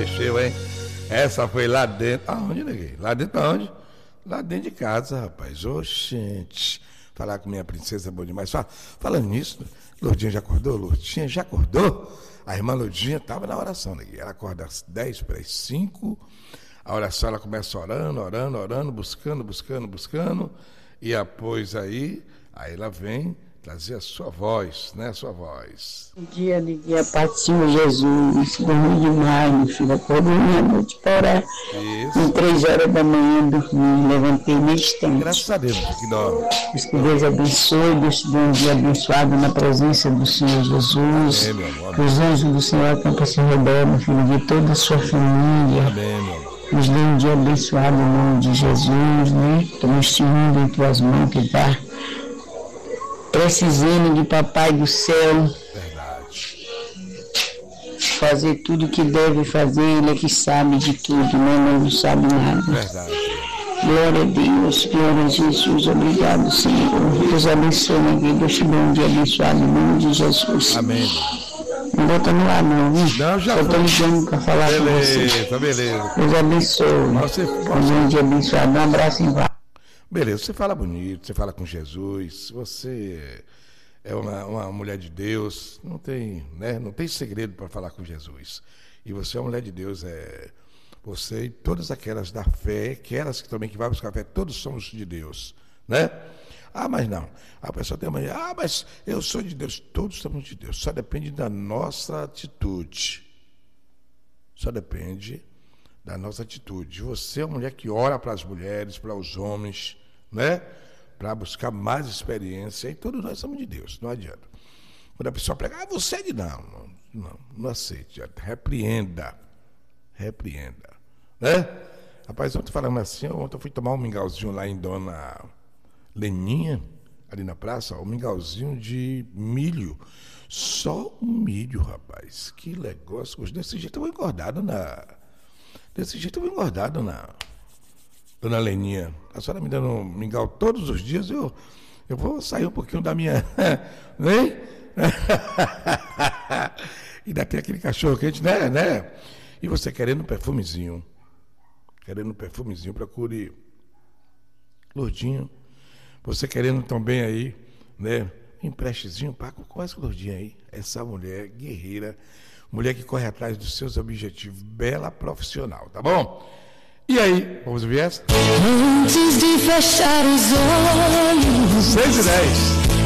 mexeu, hein? Essa foi lá dentro. Aonde, neguei? Lá dentro aonde? Lá dentro de casa, rapaz. Ô, gente. Falar com minha princesa é bom demais. Falando nisso, Lourdinha já acordou? Lourdinha já acordou? A irmã Lourdinha estava na oração, neguei. Ela acorda às 10:45. A oração, ela começa orando, buscando. E após aí ela vem trazer a sua voz, né? A sua voz. Um dia, neguei, a paz do Senhor Jesus. Dormi demais, meu filho. Acordei meia noite para orar. Isso. Em 3 horas da manhã, dormi, levantei no instante. Graças a Deus, que dó. Que Deus abençoe, Deus te dê um dia abençoado na presença do Senhor Jesus. Amém, meu amor. Que os anjos do Senhor campam se redor, meu filho, de toda a sua família. Amém, meu amor. Nos dê um dia abençoado em nome de Jesus, né? Toma este mundo em tuas mãos que está precisando de Papai do céu. Verdade. Fazer tudo o que deve fazer, Ele é que sabe de tudo, né? Nós não sabe nada. Verdade. Glória a Deus, glória a Jesus, obrigado, Senhor. Deus abençoe, né? Deus te dê um dia abençoado em nome de Jesus. Amém. Não bota no ar, não, viu? Não, já só estou ligando para falar com você. Beleza. Deus abençoe. Você um dia abençoado. Um abraço em paz. Beleza, você fala bonito, você fala com Jesus, você é uma mulher de Deus, não tem segredo para falar com Jesus. E você é uma mulher de Deus, você e todas aquelas da fé, aquelas que também que vai buscar fé, todos somos de Deus, né? Ah, mas não. A pessoa tem uma mas eu sou de Deus, todos somos de Deus, só depende da nossa atitude. Só depende da nossa atitude. Você é uma mulher que ora para as mulheres, para os homens, né? Para buscar mais experiência. E todos nós somos de Deus, não adianta. Quando a pessoa prega, você é de não aceite. Repreenda. Né? Rapaz, ontem falando assim, ontem eu fui tomar um mingauzinho lá em Dona Leninha, ali na praça, um mingauzinho de milho. Só um milho, rapaz. Que negócio. Desse jeito eu vou engordado na Dona Leninha. A senhora me dando um mingau todos os dias, eu vou sair um pouquinho da minha... né? E ainda tem aquele cachorro quente, né? E você querendo um perfumezinho, procure Lourdinha. Você querendo também aí, né? Um emprestezinho, conversa com Lourdinha aí. Essa mulher guerreira, mulher que corre atrás dos seus objetivos, bela profissional, tá bom? E aí, vamos ouvir essa? Antes de fechar os olhos, 6:10.